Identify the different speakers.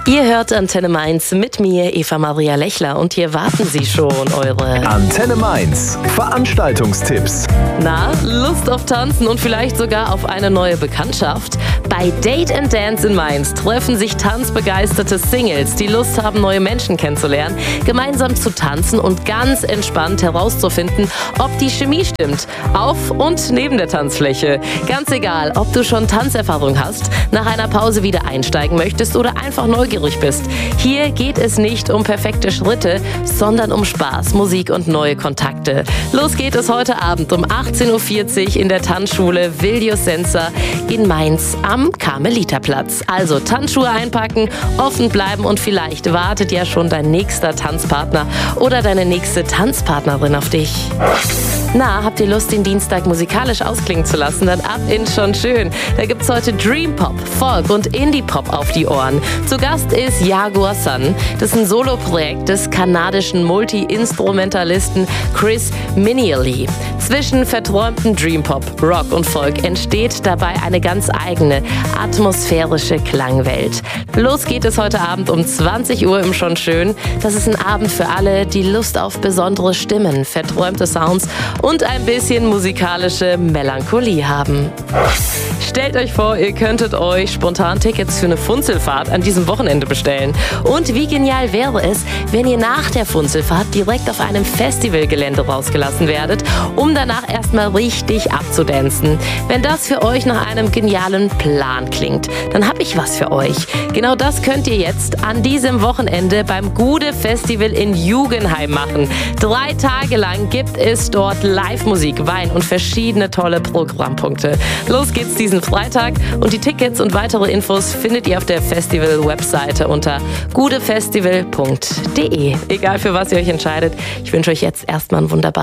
Speaker 1: Ihr hört Antenne Mainz mit mir, Eva Maria Lechler, und hier warten sie schon, eure
Speaker 2: Antenne Mainz Veranstaltungstipps.
Speaker 1: Na, Lust auf Tanzen und vielleicht sogar auf eine neue Bekanntschaft? Bei Date & Dance in Mainz treffen sich tanzbegeisterte Singles, die Lust haben, neue Menschen kennenzulernen, gemeinsam zu tanzen und ganz entspannt herauszufinden, ob die Chemie stimmt, auf und neben der Tanzfläche. Ganz egal, ob du schon Tanzerfahrung hast, nach einer Pause wieder einsteigen möchtest oder einfach neugierig bist. Hier geht es nicht um perfekte Schritte, sondern um Spaß, Musik und neue Kontakte. Los geht es heute Abend um 18.40 Uhr in der Tanzschule Vilnius Sensa in Mainz am Karmeliterplatz. Also Tanzschuhe einpacken, offen bleiben und vielleicht wartet ja schon dein nächster Tanzpartner oder deine nächste Tanzpartnerin auf dich. Na, habt ihr Lust, den Dienstag musikalisch ausklingen zu lassen? Dann ab in schon schön. Da gibt's heute Dream Pop, Folk und Indie Pop auf die Ohren. Zu Gast ist Jaguar Sun. Das ist ein Soloprojekt des kanadischen Multi-Instrumentalisten Chris Minially. Zwischen verträumtem Dream Pop, Rock und Folk entsteht dabei eine ganz eigene, atmosphärische Klangwelt. Los geht es heute Abend um 20 Uhr im Schon Schön. Das ist ein Abend für alle, die Lust auf besondere Stimmen, verträumte Sounds und ein bisschen musikalische Melancholie haben. Stellt euch vor, ihr könntet euch spontan Tickets für eine Funzelfahrt an diesem Wochenende bestellen. Und wie genial wäre es, wenn ihr nach der Funzelfahrt direkt auf einem Festivalgelände rausgelassen werdet, um danach erstmal richtig abzudancen. Wenn das für euch nach einem genialen Plan klingt, dann habe ich was für euch. Genau das könnt ihr jetzt an diesem Wochenende beim Gude Festival in Jugenheim machen. 3 Tage lang gibt es dort Live-Musik, Wein und verschiedene tolle Programmpunkte. Los geht's diesen Freitag und die Tickets und weitere Infos findet ihr auf der Festival-Webseite unter gudefestival.de. Egal für was ihr euch entscheidet, ich wünsche euch jetzt erstmal einen wunderbaren